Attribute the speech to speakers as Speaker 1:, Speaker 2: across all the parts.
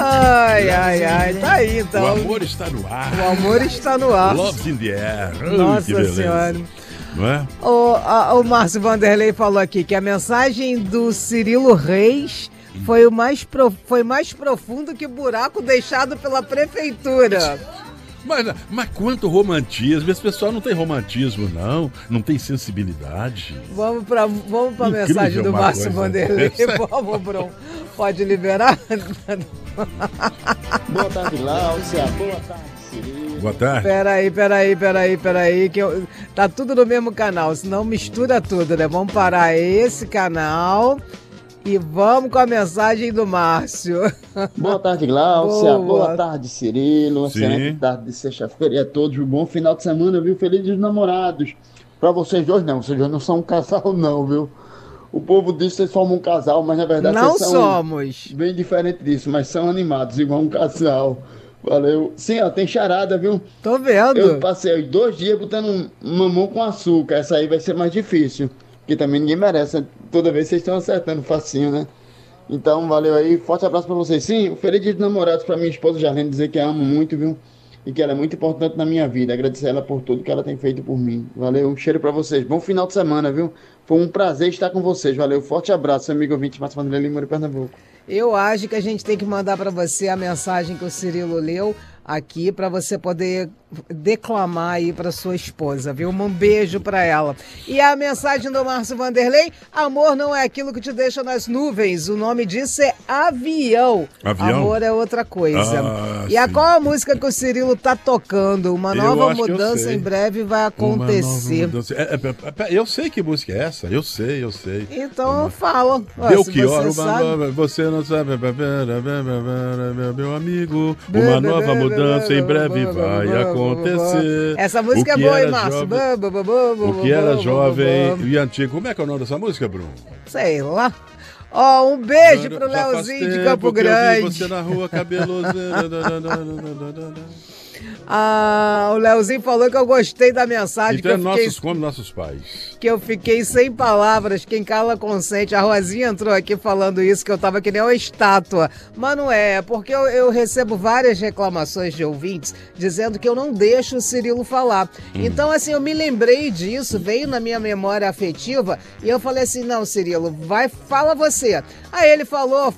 Speaker 1: Ai, tá aí então.
Speaker 2: O amor está no ar.
Speaker 1: O amor está no ar.
Speaker 2: Love's in the air.
Speaker 1: Nossa Senhora.
Speaker 2: Não é?
Speaker 1: O Márcio Vanderlei falou aqui que a mensagem do Cirilo Reis foi mais profundo que buraco deixado pela prefeitura.
Speaker 2: Mas quanto romantismo? Esse pessoal não tem romantismo, não tem sensibilidade.
Speaker 1: Vamos pra mensagem do Márcio Vanderlei. Vamos, Bruno. Pode liberar?
Speaker 3: Boa tarde, Láucia. Boa tarde, Cirilo.
Speaker 2: Boa tarde.
Speaker 1: Peraí, que tá tudo no mesmo canal, senão mistura tudo, né? Vamos parar esse canal e vamos com a mensagem do Márcio.
Speaker 3: Boa tarde, Láucia. Boa tarde, Cirilo. Excelente tarde de sexta-feira e a todos. Um bom final de semana, viu? Felizes namorados. Pra vocês dois não são um casal não, viu? O povo diz que vocês formam um casal, mas na verdade
Speaker 1: não
Speaker 3: vocês são
Speaker 1: somos.
Speaker 3: Bem diferente disso, mas são animados, igual um casal. Valeu. Sim, ó, tem charada, viu?
Speaker 1: Tô vendo.
Speaker 3: Eu passei 2 dias botando mamão com açúcar. Essa aí vai ser mais difícil. Porque também ninguém merece. Toda vez vocês estão acertando facinho, né? Então, valeu aí. Forte abraço pra vocês. Sim, feliz dia de namorados pra minha esposa Jarlene, dizer que a amo muito, viu? E que ela é muito importante na minha vida. Agradecer ela por tudo que ela tem feito por mim. Valeu. Um cheiro pra vocês. Bom final de semana, viu? Foi um prazer estar com vocês. Valeu. Forte abraço, amigo ouvinte. Márcio Vanderlei Lima de Pernambuco.
Speaker 1: Eu acho que a gente tem que mandar para você a mensagem que o Cirilo leu aqui para você poder declamar aí para sua esposa, viu? Um beijo para ela. E a mensagem do Márcio Vanderlei: amor não é aquilo que te deixa nas nuvens. O nome disso é avião. Amor é outra coisa. Qual a música que o Cirilo tá tocando? Uma nova mudança em breve vai acontecer.
Speaker 2: Eu sei que música é essa. Eu sei.
Speaker 1: Então fala.
Speaker 2: Belchior, você não sabe, meu amigo, uma nova mudança em breve vai acontecer.
Speaker 1: Essa música é boa, hein, Márcio?
Speaker 2: O que era jovem e antigo. Como é que é o nome dessa música, Bruno?
Speaker 1: Sei lá. Um beijo pro Leozinho de Campo Grande.
Speaker 2: Eu vi você na rua, cabeloso.
Speaker 1: O Leozinho falou que eu gostei da mensagem.
Speaker 2: Então como nossos pais.
Speaker 1: Que eu fiquei sem palavras, quem cala consente. A Rosinha entrou aqui falando isso, que eu tava que nem uma estátua. Mas não é, porque eu recebo várias reclamações de ouvintes dizendo que eu não deixo o Cirilo falar. Então, assim, eu me lembrei disso, veio na minha memória afetiva, e eu falei assim, não, Cirilo, fala você. Aí ele falou.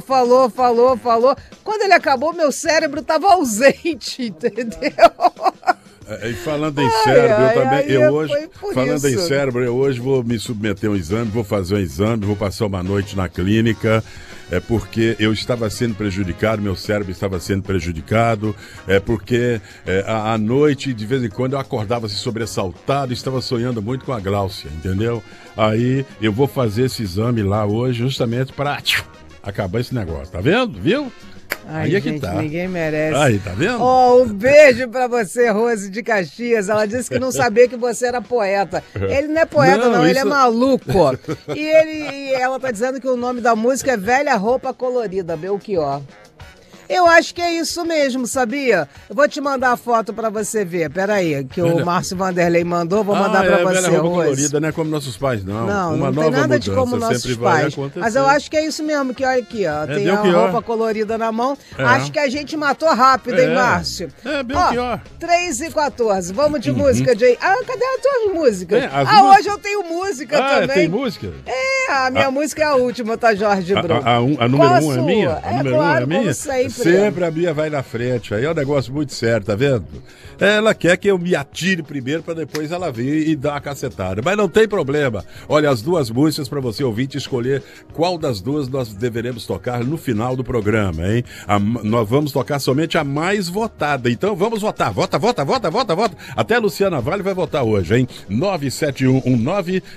Speaker 1: Quando ele acabou, meu cérebro tava ausente, entendeu?
Speaker 2: E falando em cérebro, eu hoje vou me submeter a um exame, vou fazer um exame, vou passar uma noite na clínica, porque eu estava sendo prejudicado, meu cérebro estava sendo prejudicado, porque à noite, de vez em quando, eu acordava assim, sobressaltado, estava sonhando muito com a Gláucia, entendeu? Aí eu vou fazer esse exame lá hoje, justamente para acabar esse negócio, tá vendo? Viu?
Speaker 1: Ai,
Speaker 2: aí
Speaker 1: gente,
Speaker 2: que tá.
Speaker 1: Ninguém merece.
Speaker 2: Aí, tá vendo?
Speaker 1: Um beijo pra você, Rose de Caxias. Ela disse que não sabia que você era poeta. Ele não é poeta, não, ele é maluco. E ela tá dizendo que o nome da música é Velha Roupa Colorida, Belchior. Eu acho que é isso mesmo, sabia? Eu vou te mandar a foto pra você ver. Peraí, que o Márcio Vanderlei mandou, vou mandar pra você,
Speaker 2: velha roupa colorida, não é como nossos pais, não.
Speaker 1: Não tem nada de como nossos pais. Mas eu acho que é isso mesmo, que olha aqui, ó. Tem a roupa colorida na mão. Acho que a gente matou rápido, hein, Márcio?
Speaker 2: Belchior.
Speaker 1: 3h14, vamos de música, Jay. Cadê as tuas músicas? Hoje eu tenho música também.
Speaker 2: Tem música?
Speaker 1: A minha música é a última, tá, Jorge Bruno?
Speaker 2: A número 1 é minha? A número 1 é minha?
Speaker 1: Sempre
Speaker 2: a minha vai na frente. Aí é um negócio muito sério, tá vendo? Ela quer que eu me atire primeiro pra depois ela vir e dar uma cacetada. Mas não tem problema. Olha, as duas músicas pra você ouvinte escolher qual das duas nós deveremos tocar no final do programa, hein? Nós vamos tocar somente a mais votada. Então vamos votar. Vota. Até a Luciana Vale vai votar hoje, hein? 97119